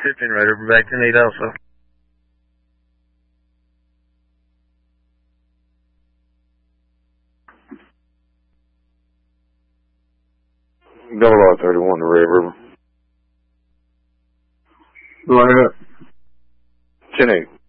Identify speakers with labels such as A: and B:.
A: 15 Raider, back to need also.
B: Double R31 to Red River.
C: Go ahead.
B: 10-8.